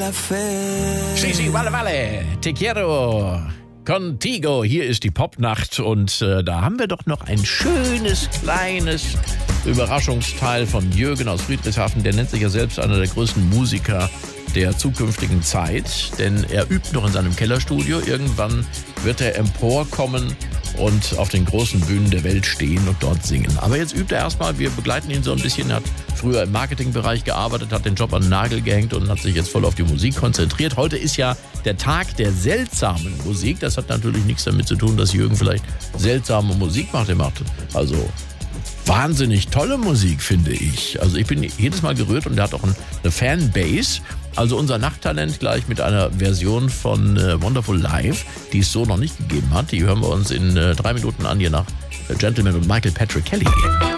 café. Sí, sí, vale, vale. Te quiero contigo. Hier ist die Popnacht und da haben wir doch noch ein schönes, kleines Überraschungsteil von Jürgen aus Friedrichshafen. Der nennt sich ja selbst einer der größten Musiker der zukünftigen Zeit, denn er übt noch in seinem Kellerstudio. Irgendwann wird er emporkommen und auf den großen Bühnen der Welt stehen und dort singen. Aber jetzt übt er erstmal, wir begleiten ihn so ein bisschen, hat früher im Marketingbereich gearbeitet, hat den Job an den Nagel gehängt und hat sich jetzt voll auf die Musik konzentriert. Heute ist ja der Tag der seltsamen Musik. Das hat natürlich nichts damit zu tun, dass Jürgen vielleicht seltsame Musik macht. Er macht also wahnsinnig tolle Musik, finde ich. Also ich bin jedes Mal gerührt und er hat auch eine Fanbase. Also unser Nachttalent gleich mit einer Version von Wonderful Life, die es so noch nicht gegeben hat. Die hören wir uns in 3 Minuten an, hier nach Gentleman und Michael Patrick Kelly.